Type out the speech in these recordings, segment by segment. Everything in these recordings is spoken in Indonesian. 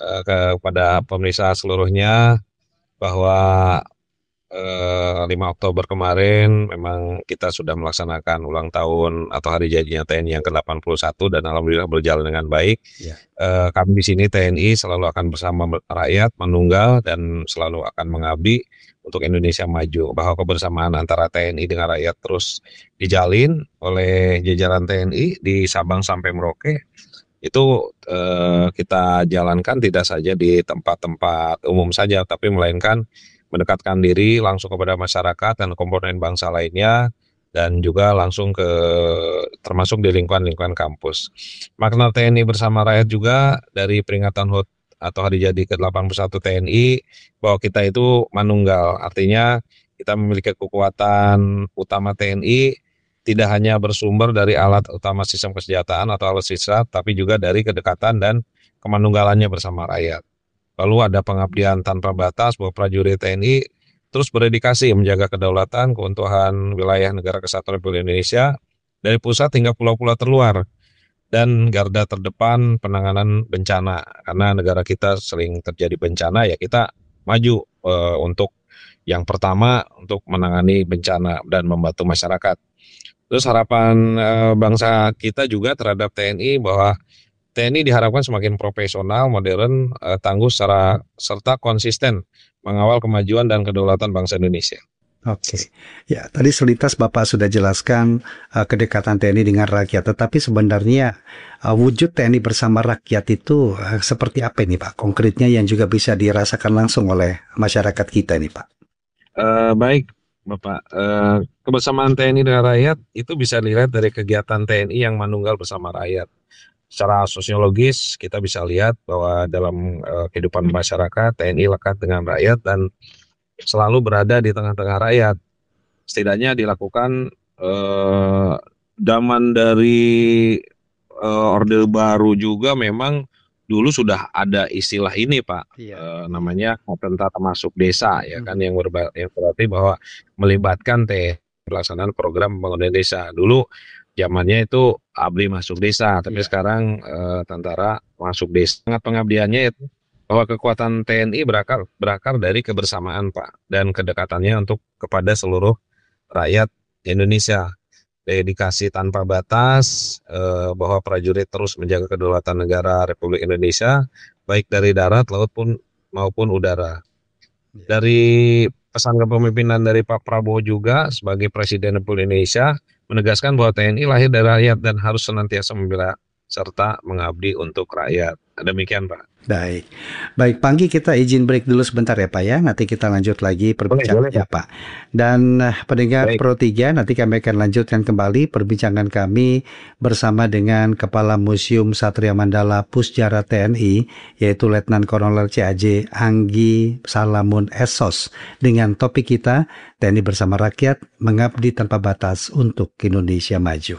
kepada pemirsa seluruhnya bahwa 5 Oktober kemarin memang kita sudah melaksanakan ulang tahun atau hari jadinya TNI yang ke-81 dan alhamdulillah berjalan dengan baik. Ya. Kami di sini TNI selalu akan bersama rakyat, menunggal dan selalu akan mengabdi untuk Indonesia maju. Bahwa kebersamaan antara TNI dengan rakyat terus dijalin oleh jajaran TNI di Sabang sampai Merauke. Itu kita jalankan tidak saja di tempat-tempat umum saja, tapi melainkan mendekatkan diri langsung kepada masyarakat dan komponen bangsa lainnya dan juga langsung ke termasuk di lingkungan-lingkungan kampus. Makna TNI bersama rakyat juga dari peringatan HUT atau hari jadi ke-81 TNI bahwa kita itu manunggal, artinya kita memiliki kekuatan utama TNI tidak hanya bersumber dari alat utama sistem kesenjataan atau alutsista, tapi juga dari kedekatan dan kemanunggalannya bersama rakyat. Lalu ada pengabdian tanpa batas bahwa prajurit TNI terus berdedikasi menjaga kedaulatan, keutuhan wilayah negara kesatuan Republik Indonesia dari pusat hingga pulau-pulau terluar dan garda terdepan penanganan bencana. Karena negara kita sering terjadi bencana, ya kita maju untuk yang pertama untuk menangani bencana dan membantu masyarakat. Terus harapan bangsa kita juga terhadap TNI bahwa TNI diharapkan semakin profesional, modern, tangguh serta konsisten mengawal kemajuan dan kedaulatan bangsa Indonesia. Oke, ya tadi selintas Bapak sudah jelaskan kedekatan TNI dengan rakyat, tetapi sebenarnya wujud TNI bersama rakyat itu seperti apa ini Pak? Konkretnya yang juga bisa dirasakan langsung oleh masyarakat kita ini Pak. Baik Bapak, kebersamaan TNI dengan rakyat itu bisa dilihat dari kegiatan TNI yang manunggal bersama rakyat. Secara sosiologis kita bisa lihat bahwa dalam kehidupan masyarakat TNI lekat dengan rakyat dan selalu berada di tengah-tengah rakyat. Setidaknya dilakukan zaman dari Orde Baru juga memang dulu sudah ada istilah ini Pak, namanya tentara masuk desa ya kan, yang berarti bahwa melibatkan pelaksanaan program pembangunan desa. Dulu zamannya itu ABRI masuk desa, tapi sekarang tentara masuk desa. Sangat pengabdiannya itu bahwa kekuatan TNI berakar dari kebersamaan Pak dan kedekatannya untuk kepada seluruh rakyat Indonesia. Dedikasi tanpa batas, bahwa prajurit terus menjaga kedaulatan negara Republik Indonesia baik dari darat, laut maupun udara. Dari pesan kepemimpinan dari Pak Prabowo juga sebagai Presiden Republik Indonesia menegaskan bahwa TNI lahir dari rakyat dan harus senantiasa membela serta mengabdi untuk rakyat. Demikian Pak. Baik Panggi, kita izin break dulu sebentar ya Pak ya. Nanti kita lanjut lagi perbincangan ya Pak. Dan pendengar Pro 3, nanti kami akan lanjutkan kembali perbincangan kami bersama dengan Kepala Museum Satria Mandala Pusjara TNI, yaitu Letnan Kolonel CAJ Anggi Salamun Esos, dengan topik kita TNI bersama rakyat mengabdi tanpa batas untuk Indonesia maju.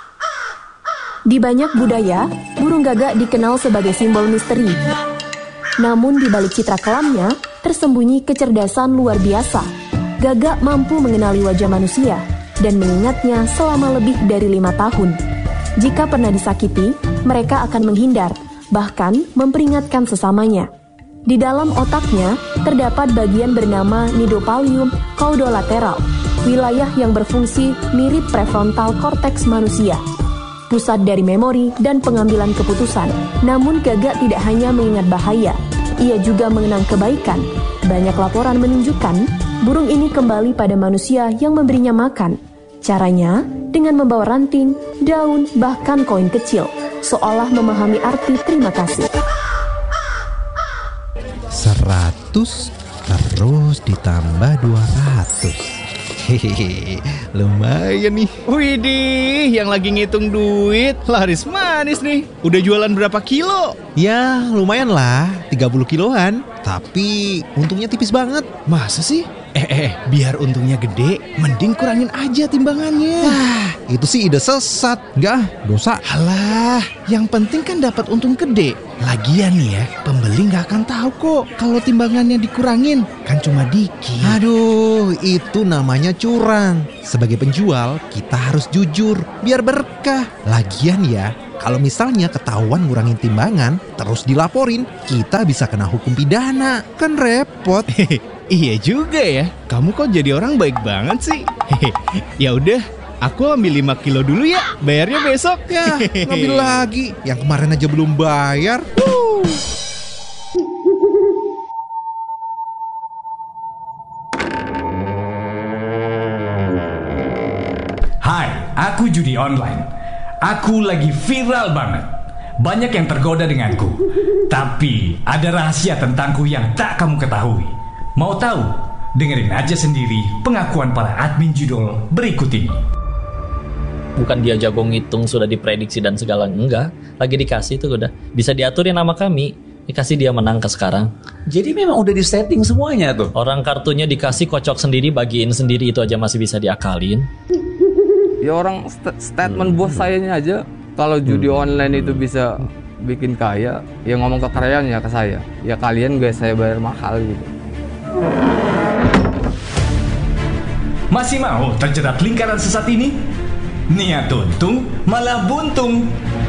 Di banyak budaya, burung gagak dikenal sebagai simbol misteri. Namun di balik citra kelamnya, tersembunyi kecerdasan luar biasa. Gagak mampu mengenali wajah manusia dan mengingatnya selama lebih dari 5 tahun. Jika pernah disakiti, mereka akan menghindar, bahkan memperingatkan sesamanya. Di dalam otaknya, terdapat bagian bernama nidopallium caudolateral, wilayah yang berfungsi mirip prefrontal cortex manusia, pusat dari memori dan pengambilan keputusan. Namun gagak tidak hanya mengingat bahaya, ia juga mengenang kebaikan. Banyak laporan menunjukkan burung ini kembali pada manusia yang memberinya makan. Caranya dengan membawa ranting, daun, bahkan koin kecil, seolah memahami arti terima kasih. 100 terus ditambah 200. Hehehe, lumayan nih. Widih, yang lagi ngitung duit laris manis nih. Udah jualan berapa kilo? Ya lumayan lah, 30 kiloan. Tapi untungnya tipis banget. Masa sih? Biar untungnya gede, mending kurangin aja timbangannya. Itu sih ide sesat. Enggak, dosa. Alah, yang penting kan dapat untung gede. Lagian nih ya, pembeli gak akan tahu kok kalau timbangannya dikurangin. Kan cuma dikit. Aduh, itu namanya curang. Sebagai penjual, kita harus jujur biar berkah. Lagian ya, Kalau misalnya ketahuan ngurangin timbangan, terus dilaporin, kita bisa kena hukum pidana. Kan repot. Iya juga ya. Kamu kok jadi orang baik banget sih. Ya udah, aku ambil 5 kilo dulu ya. Bayarnya besok. Ya, ngambil lagi. Yang kemarin aja belum bayar. Hai, aku judi online. Aku lagi viral banget. Banyak yang tergoda denganku. Tapi ada rahasia tentangku yang tak kamu ketahui. Mau tahu? Dengerin aja sendiri pengakuan para admin judul berikut ini. Bukan dia jago ngitung sudah diprediksi dan segala, enggak. Lagi dikasih tuh udah bisa diaturin nama kami. Dikasih dia menang ke sekarang. Jadi memang udah disetting semuanya tuh. Orang kartunya dikasih kocok sendiri, bagiin sendiri, itu aja masih bisa diakalin. Ya orang statement bos sayanya aja kalau judi online itu bisa bikin kaya, ya ngomong kekayaan ya ke saya. Ya kalian guys saya bayar mahal gitu. Masih mau terjerat lingkaran sesat ini? Niat untung malah buntung.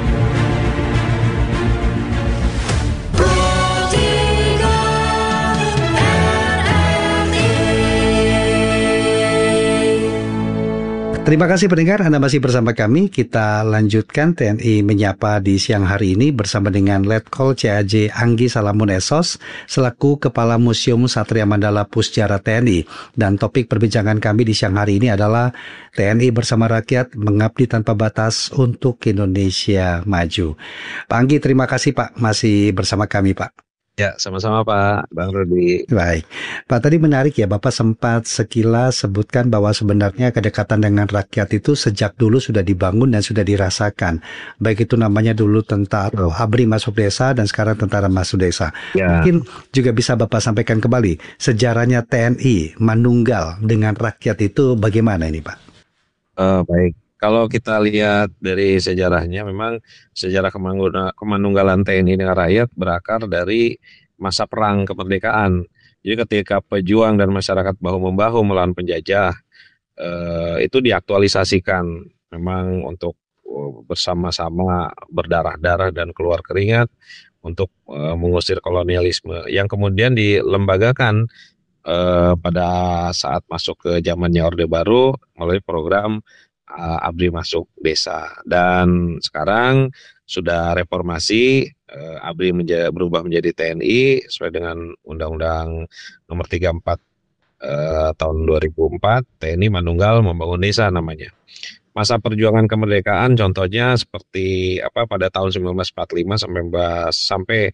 Terima kasih pendengar, Anda masih bersama kami. Kita lanjutkan TNI Menyapa di siang hari ini bersama dengan Letkol CAJ Anggi Salamun Esos selaku Kepala Museum Satria Mandala Pusjara TNI. Dan topik perbincangan kami di siang hari ini adalah TNI bersama rakyat mengabdi tanpa batas untuk Indonesia maju. Pak Anggi, terima kasih Pak masih bersama kami Pak. Ya, sama-sama Pak, Bang Rudi. Baik, Pak, tadi menarik ya, Bapak sempat sekilas sebutkan bahwa sebenarnya kedekatan dengan rakyat itu sejak dulu sudah dibangun dan sudah dirasakan. Baik itu namanya dulu tentara ABRI masuk desa dan sekarang tentara masuk desa. Ya. Mungkin juga bisa Bapak sampaikan kembali, sejarahnya TNI manunggal dengan rakyat itu bagaimana ini Pak? Baik. Kalau kita lihat dari sejarahnya, memang sejarah kemanunggalan TNI dengan rakyat berakar dari masa perang kemerdekaan. Jadi ketika pejuang dan masyarakat bahu-membahu melawan penjajah, itu diaktualisasikan memang untuk bersama-sama berdarah-darah dan keluar keringat untuk mengusir kolonialisme, yang kemudian dilembagakan pada saat masuk ke zamannya Orde Baru melalui program ABRI masuk desa. Dan sekarang sudah reformasi, ABRI berubah menjadi TNI sesuai dengan Undang-Undang Nomor 34 tahun 2004. TNI Manunggal Membangun Desa namanya. Masa perjuangan kemerdekaan contohnya seperti pada tahun 1945 sampai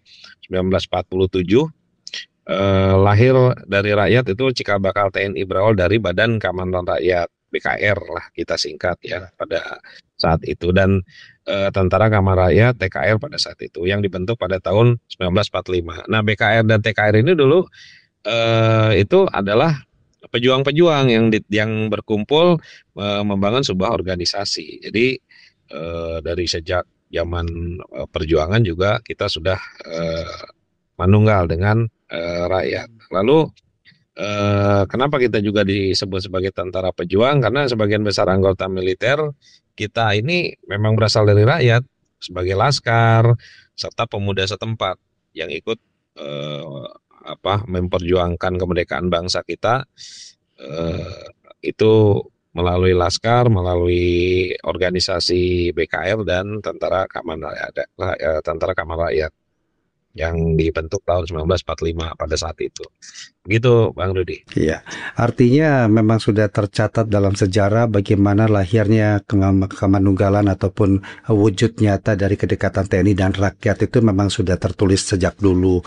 1947, lahir dari rakyat itu cikal bakal TNI berawal dari Badan Keamanan Rakyat, BKR lah kita singkat ya pada saat itu, dan Tentara Kamar Rakyat TKR pada saat itu yang dibentuk pada tahun 1945. Nah, BKR dan TKR ini dulu itu adalah pejuang-pejuang yang berkumpul membangun sebuah organisasi. Jadi dari sejak zaman perjuangan juga kita sudah manunggal dengan rakyat. Lalu kenapa kita juga disebut sebagai tentara pejuang? Karena sebagian besar anggota militer kita ini memang berasal dari rakyat sebagai laskar serta pemuda setempat yang ikut memperjuangkan kemerdekaan bangsa kita, itu melalui laskar, melalui organisasi BKR dan Tentara Kamar Rakyat yang dibentuk tahun 1945 pada saat itu. Begitu Bang Rudi. Iya, artinya memang sudah tercatat dalam sejarah bagaimana lahirnya kemanunggalan ataupun wujud nyata dari kedekatan TNI dan rakyat itu memang sudah tertulis sejak dulu,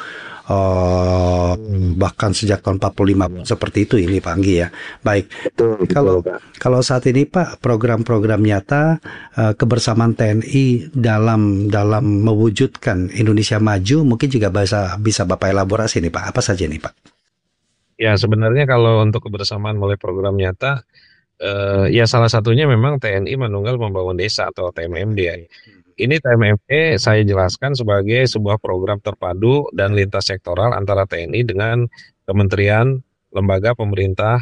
bahkan sejak tahun 45 seperti itu ini Pak Anggi ya. Baik, kalau saat ini Pak, program-program nyata kebersamaan TNI dalam mewujudkan Indonesia maju mungkin juga bisa Bapak elaborasi nih Pak, apa saja nih Pak? Ya, sebenarnya kalau untuk kebersamaan melalui program nyata, ya salah satunya memang TNI Manunggal Membangun Desa atau TMMD ya. Ini TMMD saya jelaskan sebagai sebuah program terpadu dan lintas sektoral antara TNI dengan kementerian, lembaga pemerintah,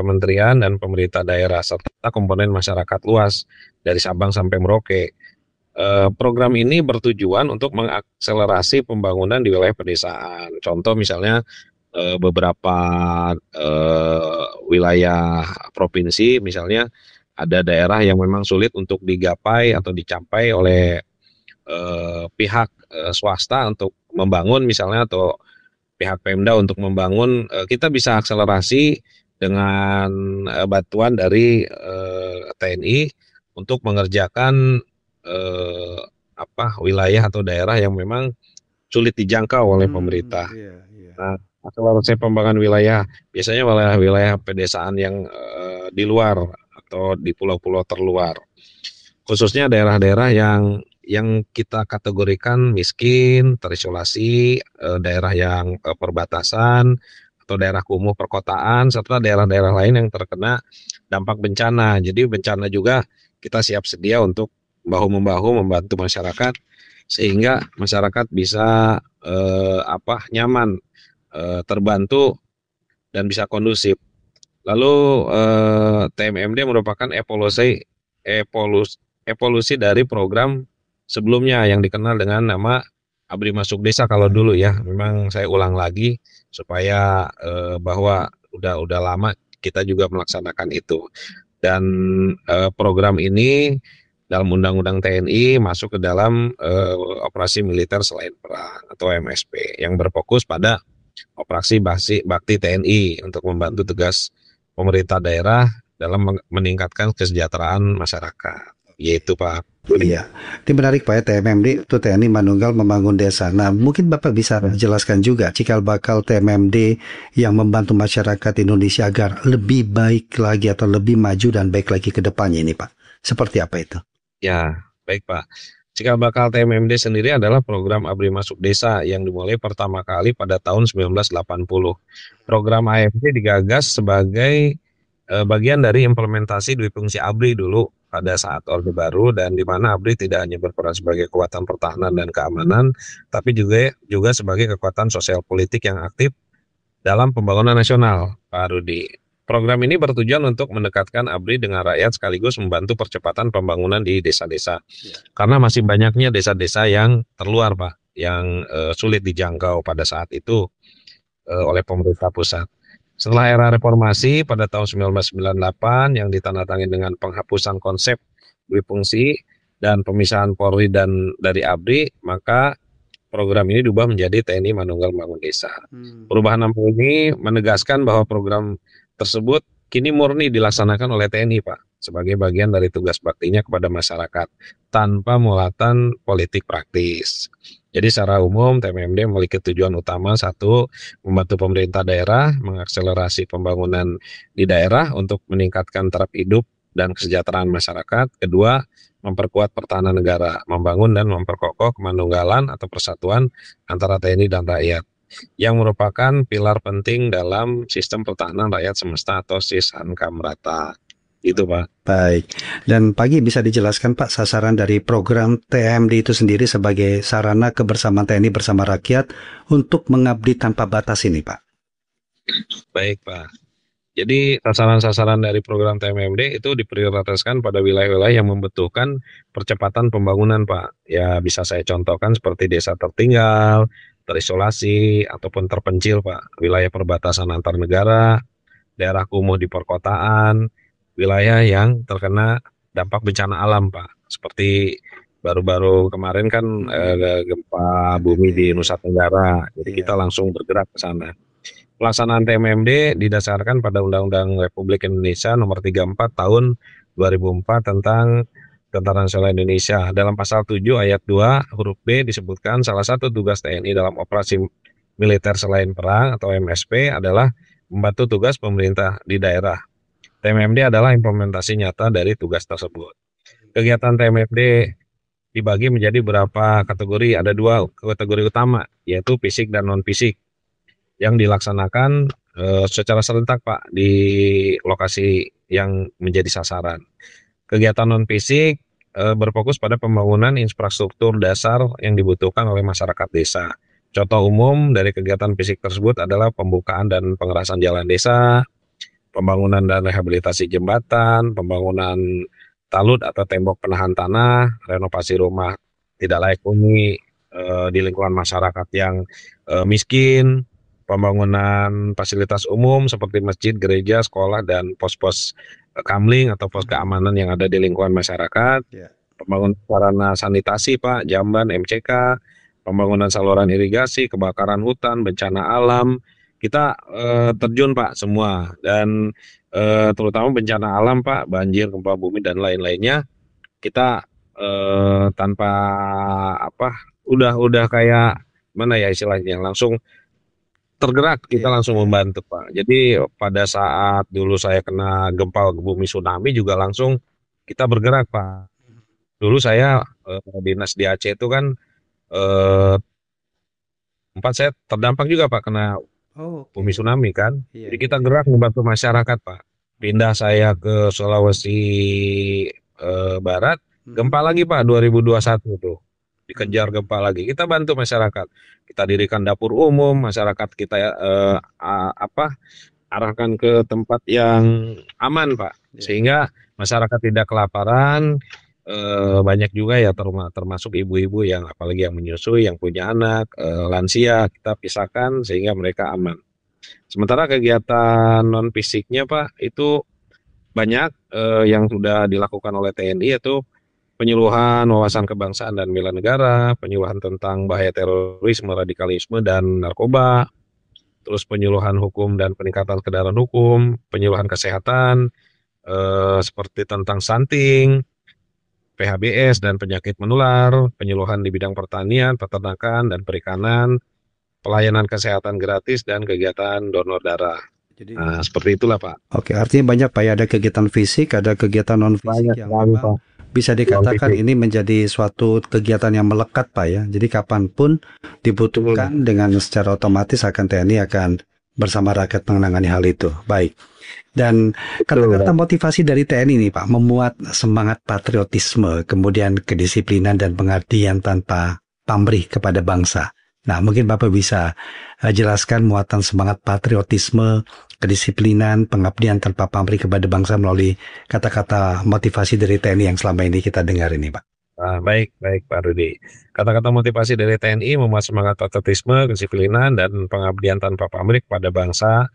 non-kementerian dan pemerintah daerah serta komponen masyarakat luas dari Sabang sampai Merauke. Program ini bertujuan untuk mengakselerasi pembangunan di wilayah pedesaan. Contoh misalnya beberapa wilayah provinsi, misalnya ada daerah yang memang sulit untuk digapai atau dicapai oleh pihak swasta untuk membangun misalnya, atau pihak Pemda untuk membangun, kita bisa akselerasi dengan bantuan dari TNI untuk mengerjakan wilayah atau daerah yang memang sulit dijangkau oleh pemerintah. Nah, akselerasi pembangunan wilayah biasanya wilayah pedesaan yang di luar atau di pulau-pulau terluar, khususnya daerah-daerah yang kita kategorikan miskin, terisolasi, daerah yang perbatasan atau daerah kumuh perkotaan, serta daerah-daerah lain yang terkena dampak bencana. Jadi bencana juga kita siap sedia untuk bahu-membahu membantu masyarakat sehingga masyarakat bisa nyaman, terbantu dan bisa kondusif. Lalu TMMD merupakan evolusi dari program sebelumnya yang dikenal dengan nama Abri Masuk Desa kalau dulu ya. Memang saya ulang lagi supaya bahwa udah lama kita juga melaksanakan itu. Dan program ini dalam Undang-Undang TNI masuk ke dalam operasi militer selain perang atau MSP yang berfokus pada operasi bakti TNI untuk membantu tugas pemerintah daerah dalam meningkatkan kesejahteraan masyarakat. Yaitu Pak. Iya, ini menarik Pak ya, TMMD itu TNI Manunggal Membangun Desa. Nah, mungkin Bapak bisa jelaskan juga cikal bakal TMMD yang membantu masyarakat Indonesia agar lebih baik lagi atau lebih maju dan baik lagi ke depannya ini Pak. Seperti apa itu? Ya, baik Pak. Cikal bakal TMMD sendiri adalah program Abri Masuk Desa yang dimulai pertama kali pada tahun 1980. Program AMD digagas sebagai bagian dari implementasi Dwifungsi ABRI dulu pada saat Orde Baru, dan di mana ABRI tidak hanya berperan sebagai kekuatan pertahanan dan keamanan, tapi juga sebagai kekuatan sosial politik yang aktif dalam pembangunan nasional, Pak Rudi. Program ini bertujuan untuk mendekatkan ABRI dengan rakyat sekaligus membantu percepatan pembangunan di desa-desa. Karena masih banyaknya desa-desa yang terluar, Pak, yang sulit dijangkau pada saat itu oleh pemerintah pusat. Setelah era reformasi pada tahun 1998 yang ditandatangani dengan penghapusan konsep Dwifungsi dan pemisahan Polri dan dari ABRI, maka program ini diubah menjadi TNI Manunggal Membangun Desa. Perubahan nama ini menegaskan bahwa program tersebut kini murni dilaksanakan oleh TNI, Pak, sebagai bagian dari tugas baktinya kepada masyarakat tanpa muatan politik praktis. Jadi secara umum TMMD memiliki tujuan utama: satu, membantu pemerintah daerah mengakselerasi pembangunan di daerah untuk meningkatkan taraf hidup dan kesejahteraan masyarakat. Kedua, memperkuat pertahanan negara, membangun dan memperkokoh kemanunggalan atau persatuan antara TNI dan rakyat, yang merupakan pilar penting dalam sistem pertahanan rakyat semesta atau SIS-Ankamrata. Itu Pak. Baik. Dan Pagi bisa dijelaskan Pak sasaran dari program TMD itu sendiri sebagai sarana kebersamaan TNI bersama rakyat untuk mengabdi tanpa batas ini Pak. Baik Pak. Jadi sasaran-sasaran dari program TMMD itu diprioritaskan pada wilayah-wilayah yang membutuhkan percepatan pembangunan Pak. Ya bisa saya contohkan seperti desa tertinggal, terisolasi, ataupun terpencil Pak. Wilayah perbatasan antar negara, daerah kumuh di perkotaan, wilayah yang terkena dampak bencana alam Pak, seperti baru-baru kemarin kan gempa bumi di Nusa Tenggara, jadi kita langsung bergerak ke sana. Pelaksanaan TMMD didasarkan pada Undang-Undang Republik Indonesia Nomor 34 Tahun 2004 tentang Tentara Nasional Indonesia. Dalam pasal 7 ayat 2 huruf B disebutkan salah satu tugas TNI dalam operasi militer selain perang atau MSP adalah membantu tugas pemerintah di daerah. TMMD adalah implementasi nyata dari tugas tersebut. Kegiatan TMMD dibagi menjadi beberapa kategori. Ada dua kategori utama, yaitu fisik dan non-fisik, yang dilaksanakan secara serentak Pak di lokasi yang menjadi sasaran. Kegiatan non-fisik berfokus pada pembangunan infrastruktur dasar yang dibutuhkan oleh masyarakat desa. Contoh umum dari kegiatan fisik tersebut adalah pembukaan dan pengerasan jalan desa, pembangunan dan rehabilitasi jembatan, pembangunan talut atau tembok penahan tanah, renovasi rumah tidak layak huni di lingkungan masyarakat yang miskin, pembangunan fasilitas umum seperti masjid, gereja, sekolah, dan pos-pos kamling atau pos keamanan yang ada di lingkungan masyarakat, pembangunan sarana sanitasi Pak, jamban, MCK, pembangunan saluran irigasi, kebakaran hutan, bencana alam, kita terjun Pak semua, dan terutama bencana alam Pak, banjir, gempa bumi, dan lain-lainnya, kita tanpa udah kayak mana ya istilahnya, langsung tergerak, kita langsung membantu Pak. Jadi pada saat dulu saya kena gempa bumi tsunami juga langsung kita bergerak Pak. Dulu saya dinas di Aceh itu kan tempat saya terdampak juga Pak kena bumi tsunami kan. Jadi kita gerak membantu masyarakat Pak. Pindah saya ke Sulawesi Barat, gempa lagi Pak 2021 tuh. Dikejar gempa lagi, kita bantu masyarakat, kita dirikan dapur umum, masyarakat kita arahkan ke tempat yang aman Pak, sehingga masyarakat tidak kelaparan. Banyak juga ya termasuk ibu-ibu yang apalagi yang menyusui, yang punya anak, lansia, kita pisahkan sehingga mereka aman. Sementara kegiatan non fisiknya Pak itu banyak yang sudah dilakukan oleh TNI, yaitu penyuluhan wawasan kebangsaan dan bela negara, penyuluhan tentang bahaya terorisme, radikalisme, dan narkoba, terus penyuluhan hukum dan peningkatan kesadaran hukum, penyuluhan kesehatan, seperti tentang stunting, PHBS dan penyakit menular, penyuluhan di bidang pertanian, peternakan, dan perikanan, pelayanan kesehatan gratis, dan kegiatan donor darah. Nah, seperti itulah Pak. Oke, artinya banyak Pak ya, ada kegiatan fisik, ada kegiatan non fisik yang memang bisa dikatakan ini menjadi suatu kegiatan yang melekat Pak ya. Jadi kapanpun dibutuhkan dengan secara otomatis TNI akan bersama rakyat menangani hal itu. Baik. Dan kata-kata motivasi dari TNI ini Pak, memuat semangat patriotisme, kemudian kedisiplinan dan pengabdian tanpa pamrih kepada bangsa. Nah, mungkin Bapak bisa jelaskan muatan semangat patriotisme, kedisiplinan, pengabdian tanpa pamrih kepada bangsa melalui kata-kata motivasi dari TNI yang selama ini kita dengar ini, Pak. Baik Pak Rudi. Kata-kata motivasi dari TNI memuat semangat patriotisme, kedisiplinan, dan pengabdian tanpa pamrih kepada bangsa.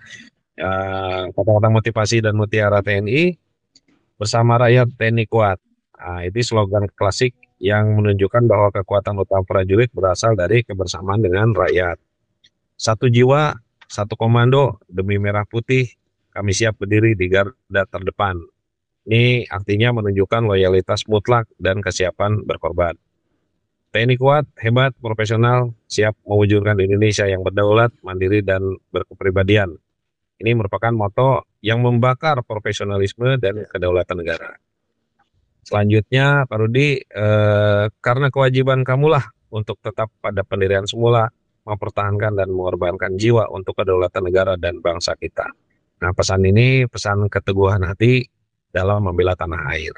Kata-kata motivasi dan mutiara TNI, bersama rakyat TNI kuat. Itu slogan klasik yang menunjukkan bahwa kekuatan utama prajurit berasal dari kebersamaan dengan rakyat. Satu jiwa, satu komando, demi merah putih, kami siap berdiri di garda terdepan. Ini artinya menunjukkan loyalitas mutlak dan kesiapan berkorban. TNI kuat, hebat, profesional, siap mewujudkan Indonesia yang berdaulat, mandiri, dan berkepribadian. Ini merupakan moto yang membakar profesionalisme dan kedaulatan negara. Selanjutnya, Pak Rudi, karena kewajiban kamulah untuk tetap pada pendirian semula, mempertahankan dan mengorbankan jiwa untuk kedaulatan negara dan bangsa kita. Nah, pesan ini pesan keteguhan hati dalam membela tanah air.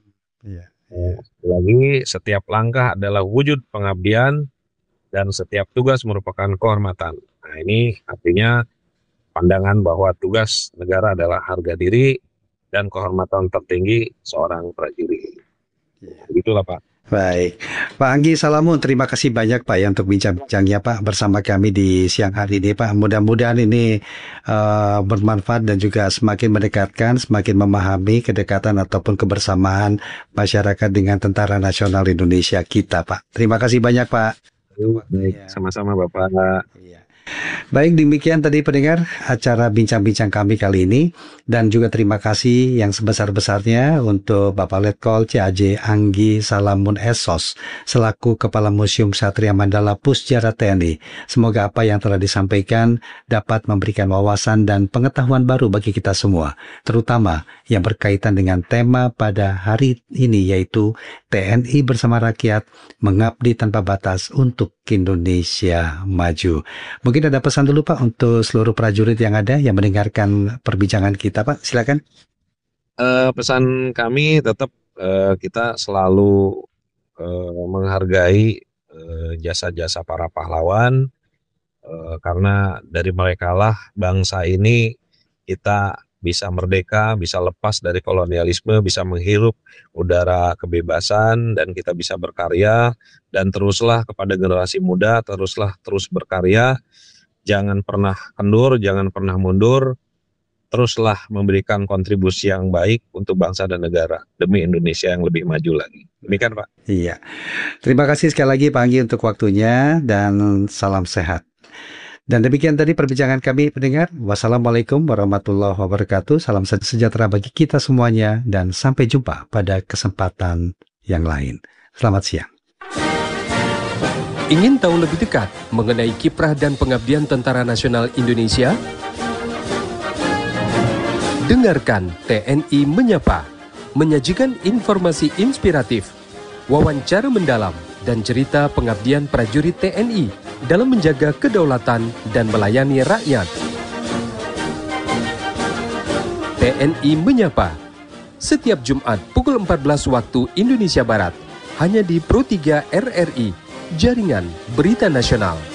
Lagi, setiap langkah adalah wujud pengabdian dan setiap tugas merupakan kehormatan. Nah, ini artinya pandangan bahwa tugas negara adalah harga diri dan kehormatan tertinggi seorang prajurit. Begitulah Pak. Baik, Pak Anggi Salamun, terima kasih banyak Pak ya untuk bincang-bincangnya Pak bersama kami di siang hari ini Pak. Mudah-mudahan ini bermanfaat dan juga semakin mendekatkan, semakin memahami kedekatan ataupun kebersamaan masyarakat dengan Tentara Nasional Indonesia kita Pak. Terima kasih banyak Pak. Baik, sama-sama Bapak. Baik, demikian tadi pendengar acara bincang-bincang kami kali ini, dan juga terima kasih yang sebesar-besarnya untuk Bapak Letkol CAJ Anggi Salamun Esos selaku Kepala Museum Satria Mandala Pusjara TNI. Semoga apa yang telah disampaikan dapat memberikan wawasan dan pengetahuan baru bagi kita semua, terutama yang berkaitan dengan tema pada hari ini, yaitu TNI bersama rakyat mengabdi tanpa batas untuk Indonesia maju. Mungkin ada pesan dulu Pak untuk seluruh prajurit yang ada yang mendengarkan perbincangan kita Pak, silakan. Pesan kami tetap kita selalu menghargai jasa-jasa para pahlawan, karena dari mereka lah bangsa ini kita bisa merdeka, bisa lepas dari kolonialisme, bisa menghirup udara kebebasan, dan kita bisa berkarya. Dan teruslah kepada generasi muda, terus berkarya, jangan pernah kendur, jangan pernah mundur, teruslah memberikan kontribusi yang baik untuk bangsa dan negara demi Indonesia yang lebih maju lagi. Demikian, Pak. Iya. Terima kasih sekali lagi Pak Anggi untuk waktunya dan salam sehat. Dan demikian tadi perbincangan kami pendengar. Wassalamualaikum warahmatullahi wabarakatuh. Salam sejahtera bagi kita semuanya dan sampai jumpa pada kesempatan yang lain. Selamat siang. Ingin tahu lebih dekat mengenai kiprah dan pengabdian Tentara Nasional Indonesia? Dengarkan TNI Menyapa, menyajikan informasi inspiratif, wawancara mendalam, dan cerita pengabdian prajurit TNI dalam menjaga kedaulatan dan melayani rakyat. TNI Menyapa, setiap Jumat pukul 14 waktu Indonesia Barat, hanya di Pro 3 RRI, Jaringan Berita Nasional.